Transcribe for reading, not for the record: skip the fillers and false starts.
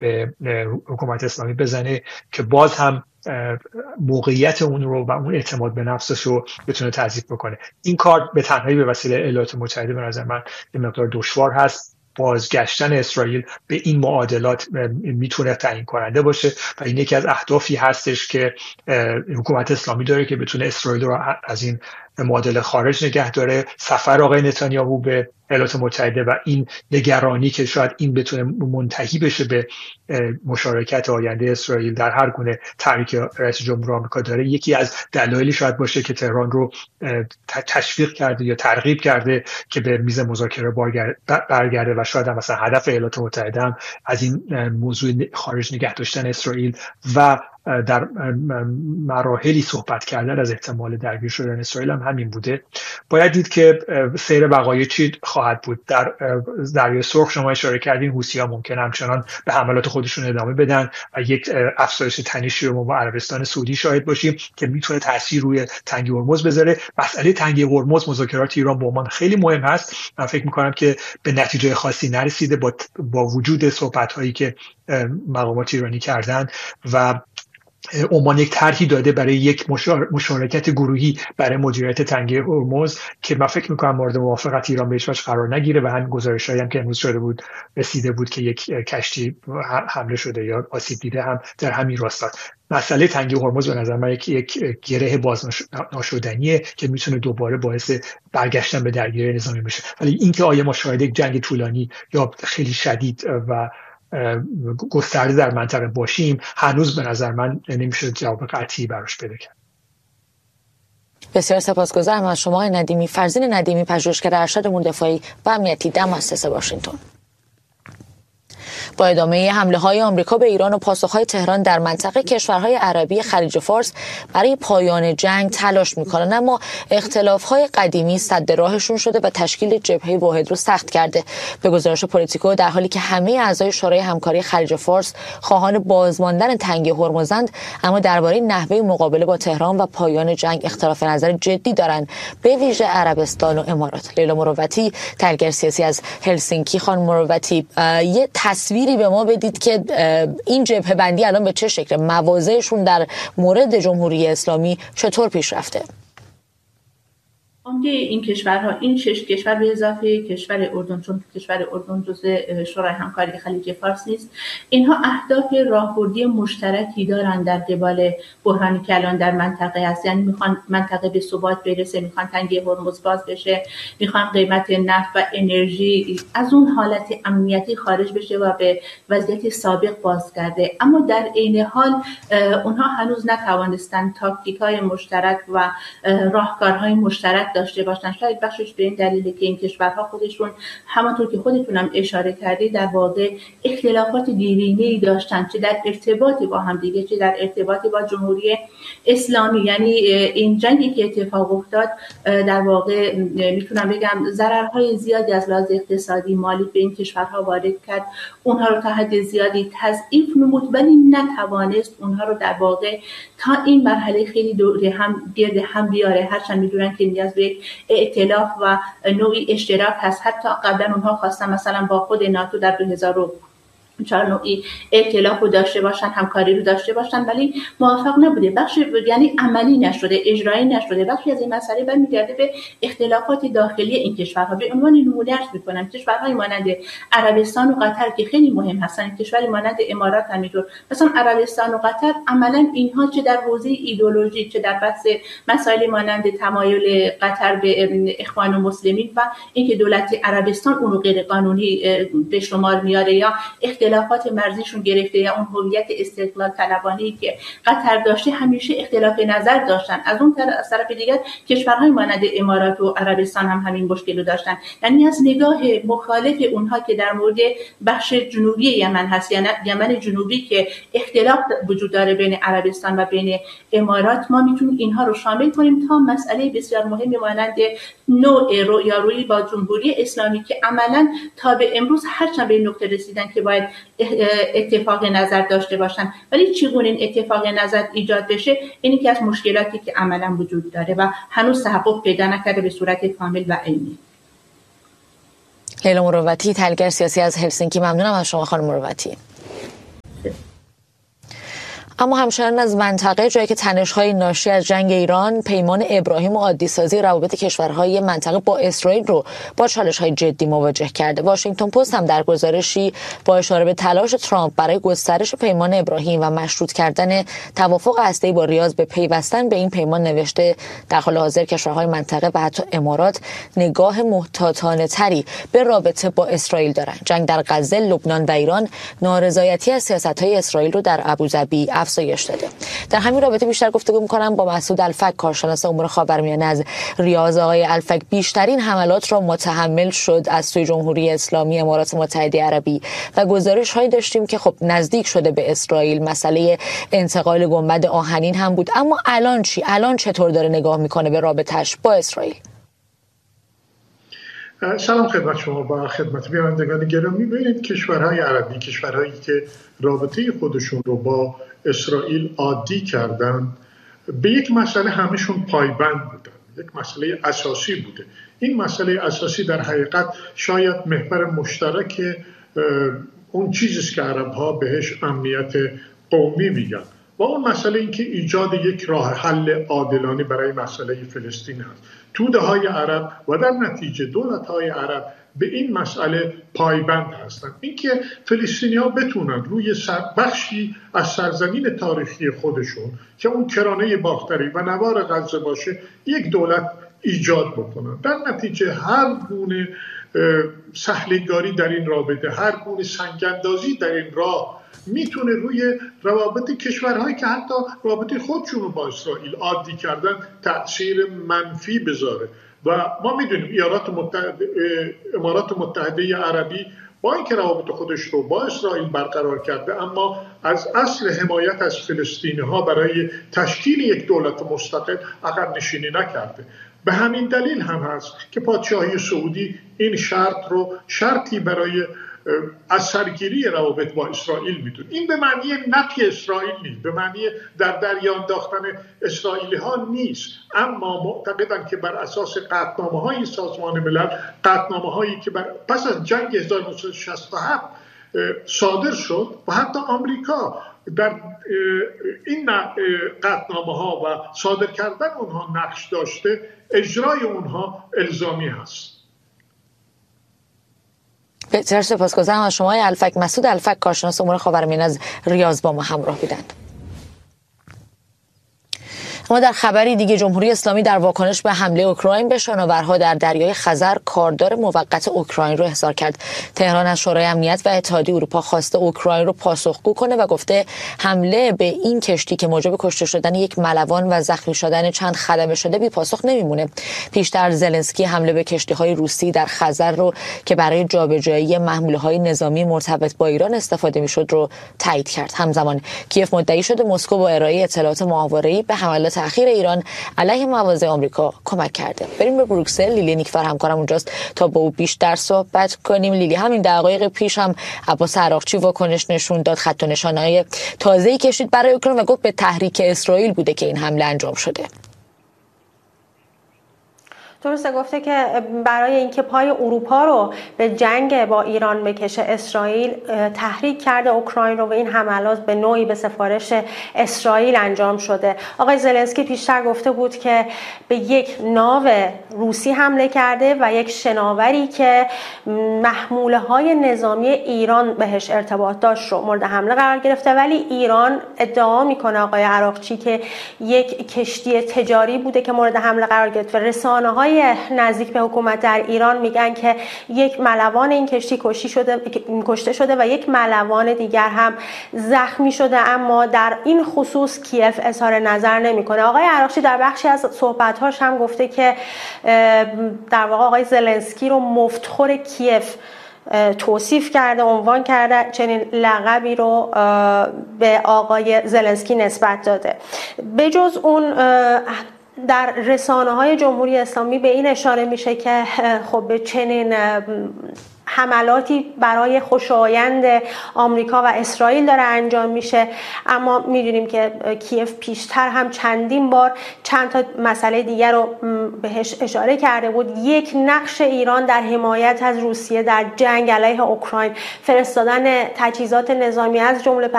به حکومت اسلامی بزنه که باز هم موقعیت اون رو و اون اعتماد به نفسش رو بتونه تضعیف بکنه. این کار به تنهایی به وسیله ایالات متحده به نظر من یه مقدار دشوار هست. بازگشتن اسرائیل به این معادلات میتونه تعیین کننده باشه و این یکی از اهدافی هستش که حکومت اسلامی داره که بتونه اسرائیل رو از این معادله خارج نگه داره. سفر آقای نتانیاهو به ایالات متحده و این نگرانی که شاید این بتونه منتهی بشه به مشارکت آینده اسرائیل در هر گونه تحریک رئیس جمهور آمریکا داره، یکی از دلایلی شاید باشه که تهران رو تشویق کرده یا ترغیب کرده که به میز مذاکره برگرده و شاید هم مثلا هدف ایالات متحده هم از این موضوع خارج نگه داشتن اسرائیل و در مراحلی صحبت کردن از احتمال درگیر شدن اسرائیل هم همین بوده. باید دید که سیر وقایع چی خواهد بود. در دریای سرخ شما اشاره کردین حوثی‌ها ممکن همچنان به حملات خودشون ادامه بدن و یک افزایش تنشی رو با عربستان سعودی شاهد باشیم که میتونه تاثیر روی تنگه هرمز بذاره. مسئله تنگه هرمز مذاکرات ایران با عمان خیلی مهم هست. من فکر می‌کنم که به نتیجه خاصی نرسیده با وجود صحبت‌هایی که مقامات ایرانی کردن و عمان یک طرحی داده برای یک مشارکت گروهی برای مدیریت تنگه هرمز که من فکر می‌کنم مورد موافقت ایران بهش قرار نگیره و همین گزارش‌هایی هم که امروز شده بود رسیده بود که یک کشتی حمله شده یا آسیب دیده هم در همین راستا. مسئله تنگه هرمز به نظر من یک گره بازناشدنیه که میتونه دوباره باعث برگشتن به درگیری نظامی بشه. ولی اینکه آیا ما شاهد یک جنگ طولانی یا خیلی شدید و گسترده در منطقه باشیم هنوز به نظر من نمیشه جواب قطعی براش پیدا کرد. بسیار سپاسگزارم از شما ندیمی. فرزین ندیمی، پژوهشگر ارشد دفاعی و امنیتی در مؤسسه واشنگتن. با ادامه حمله‌های آمریکا به ایران و پاسخ‌های تهران در منطقه، کشورهای عربی خلیج فارس برای پایان جنگ تلاش می‌کنند، اما اختلاف‌های قدیمی سد راهشون شده و تشکیل جبهه واحد رو سخت کرده. به گزارش پلیتیکو، در حالی که همه اعضای شورای همکاری خلیج فارس خواهان بازماندن تنگه هرمزند، اما درباره نحوه مقابله با تهران و پایان جنگ اختلاف نظر جدی دارند، به ویژه عربستان و امارات. لیلا مروتی، تحلیلگر سیاسی از هلسینکی. خانم مروتی، یه تصویری به ما بدید که این جبهه بندی الان به چه شکل، مواضعشون در مورد جمهوری اسلامی چطور پیش رفته؟ عمده این کشورها، این 6 کشور به اضافه کشور اردن، چون کشور اردن جزء شورای همکاری خلیج فارس نیست، اینها اهداف راهبردی مشترکی دارند در قبال بحرانی که الان در منطقه هست. یعنی میخوان منطقه به ثبات برسه، میخوان تنگه هرمز باز بشه، میخوان قیمت نفت و انرژی از اون حالت امنیتی خارج بشه و به وضعیت سابق بازگرده. اما در عین حال اونها هنوز نتوانستند تاکتیک‌های مشترک و راهکارهای مشترک داشته باشن. شاید بخشش به این دلیله که این کشورها خودشون همونطور که خودتون هم اشاره کردید در واقع اختلافات دیرینه‌ای داشتن، چه در ارتباط با هم دیگه، چه در ارتباط با جمهوری اسلامی. یعنی این جنگی که اتفاق افتاد در واقع میتونم بگم ضررهای زیادی از لحاظ اقتصادی مالی به این کشورها وارد کرد، اونها رو تا حد زیادی تضعیف نمود، ولی نتوانست اونها رو در واقع تا این مرحله خیلی گرد هم بیاره. هرچند میدونن که نیاز به ائتلاف و نوعی اشتراک هست. حتی قبلا اونها خواستن مثلا با خود ناتو در 2004 نوعی ائتلاف رو داشته باشن، همکاری رو داشته باشن، ولی موفق نبوده. بخش یعنی عملی نشده، اجرایی نشده. بخشی از این مسئله برمیگرده به اختلافات داخلی این کشورها. به عنوان نمونه عرض می‌کنم کشورهای مانند عربستان و قطر که خیلی مهم هستن، کشوری مانند امارات همینطور. مثلا عربستان و قطر عملاً اینها چه در حوزه ایدئولوژی، چه در بحث مسائل مانند تمایل قطر به اخوان المسلمین و اینکه دولت عربستان اون رو غیر قانونی به شمار میاره یا اختلافات مرزیشون گرفته یا اون هویت استقلال طلبانه‌ای که قطر داشته، همیشه اختلاف نظر داشتن. از اون طرف دیگر کشورهای مانند امارات و عربستان هم همین مشکل رو داشتن. یعنی از نگاه مخالف اونها که در مورد بخش جنوبی یمن هست، یعنی یمن جنوبی که اختلاف وجود داره بین عربستان و بین امارات، ما میتونیم اینها رو شامل کنیم تا مسئله بسیار مهمی مانند نوع رویارویی با جمهوری اسلامی که عملاً تا به امروز هرچند به این نقطه رسیدن که باید اتفاق نظر داشته باشن، ولی چگونه این اتفاق نظر ایجاد بشه، این یکی از مشکلاتی که عملاً وجود داره و هنوز تحقق پیدا نکرده به صورت کامل و عینی. لیلا مروتی، تحلیلگر سیاسی از هلسینکی. ممنونم از شما خانم مروتی. اما همچنان از منطقه جایی که تنش‌های ناشی از جنگ ایران، پیمان ابراهیم و عادی‌سازی روابط کشورهای منطقه با اسرائیل رو با چالش‌های جدی مواجه کرده. واشنگتن پست هم در گزارشی با اشاره به تلاش ترامپ برای گسترش پیمان ابراهیم و مشروط کردن توافق هسته‌ای با ریاض به پیوستن به این پیمان نوشته در حال حاضر کشورهای منطقه و حتی امارات نگاه محتاطانه‌تری به رابطه با اسرائیل دارند. جنگ در غزه، لبنان و ایران نارضایتی از سیاست‌های اسرائیل رو در ابوظبی افزایش داده. در همین رابطه بیشتر گفتگو می‌کنم با مسعود الفک، کارشناس امور خاورمیانه از ریاض. آقای الفک، بیشترین حملات را متحمل شد از سوی جمهوری اسلامی امارات متحده عربی و گزارش‌هایی داشتیم که خب نزدیک شده به اسرائیل. مسئله انتقال گنبد آهنین هم بود. اما الان چی؟ الان چطور داره نگاه می‌کنه به رابطه‌اش با اسرائیل؟ سلام خدمت شما و خدمت بینندگان گرامی. ببینید کشورهای عربی، کشورهایی که رابطه خودشون رو با اسرائیل عادی کردن، به یک مسئله همشون پایبند بودن، یک مسئله اساسی بوده. این مسئله اساسی در حقیقت شاید محور مشترک اون چیزیست که عرب‌ها بهش امنیت قومی میگن و اون مسئله این که ایجاد یک راه حل عادلانه برای مسئله فلسطین هست. توده‌های عرب و در نتیجه دولت‌های عرب به این مسئله پایبند هستند. اینکه فلسطینی‌ها بتونن روی بخشی از سرزمین تاریخی خودشون که اون کرانه باختری و نوار غزه باشه یک دولت ایجاد بکنن، در نتیجه هر گونه سهلگاری در این رابطه، هر گونه سنگ‌اندازی در این راه میتونه روی روابط کشورهایی که حتی رابطه خودشون رو با اسرائیل عادی کردن تأثیر منفی بذاره. و ما میدونیم امارات متحده عربی با اینکه روابط خودش رو با اسرائیل برقرار کرده، اما از اصل حمایت از فلسطینی‌ها برای تشکیل یک دولت مستقل عقب نشینی نکرده. به همین دلیل هم هست که پادشاهی سعودی این شرط رو شرطی برای از سرگیری روابط با اسرائیل میدونه. این به معنی نفی اسرائیل نیست، به معنی در دریا انداختن اسرائیلی ها نیست، اما معتقدن که بر اساس قطعنامه های سازمان ملل، قطعنامه هایی که پس از جنگ 1967 صادر شد و حتی آمریکا در این قطعنامه ها و صادر کردن اونها نقش داشته، اجرای اونها الزامی هست. بسیار سپاسگزارم از شما الفک. مسعود الفک، کارشناس امور خاورمیانه از ریاض با ما همراه بودند. اما در خبری دیگه، جمهوری اسلامی در واکنش به حمله اوکراین به شناورها در دریای خزر کاردار موقت اوکراین رو احضار کرد. تهران از شورای امنیت و اتحادیه اروپا خواسته اوکراین رو پاسخگو کنه و گفته حمله به این کشتی که موجب کشته شدن یک ملوان و زخمی شدن چند خدمه شده بی پاسخ نمیمونه. پیشتر زلنسکی حمله به کشتی‌های روسی در خزر رو که برای جابجایی محموله‌های نظامی مرتبط با ایران استفاده می‌شد رو تایید کرد. همزمان کیف مدعی شده مسکو با ارائه اطلاعات ماهواره‌ای به حملات اخیر ایران علیه مواضع آمریکا کمک کرده. بریم به بروکسل. لیلی نیکفر همکارم اونجاست تا با او بیشتر صحبت کنیم. لیلی، همین دقایق پیش هم عباس عراقچی واکنش نشون داد، خط و نشانه‌های تازه‌ای کشید برای اوکراین و گفت به تحریک اسرائیل بوده که این حمله انجام شده. درسته، گفته که برای اینکه پای اروپا رو به جنگ با ایران بکشه اسرائیل تحریک کرده اوکراین رو و این حملات به نوعی به سفارش اسرائیل انجام شده. آقای زلنسکی پیشتر گفته بود که به یک ناو روسی حمله کرده و یک شناوری که محموله های نظامی ایران بهش ارتباط داشت رو مورد حمله قرار گرفته، ولی ایران ادعا میکنه آقای عراقچی که یک کشتی تجاری بوده که مورد حمله قرار گرفت. رسانه‌های نزدیک به حکومت در ایران میگن که یک ملوان این کشتی کشته شده و یک ملوان دیگر هم زخمی شده، اما در این خصوص کیف اظهار نظر نمیکنه. آقای عراقچی در بخشی از صحبت‌هاش هم گفته که در واقع آقای زلنسکی رو مفتخور کیف توصیف کرده، عنوان کرده، چنین لقبی رو به آقای زلنسکی نسبت داده. به جز اون در رسانه‌های جمهوری اسلامی به این اشاره میشه که خب به چنین حملاتی برای خوشایند آمریکا و اسرائیل داره انجام میشه، اما میدونیم که کیف پیشتر هم چندین بار چند تا مسئله دیگر رو بهش اشاره کرده بود. یک، نقش ایران در حمایت از روسیه در جنگ علیه اوکراین، فرستادن تجهیزات نظامی از جمله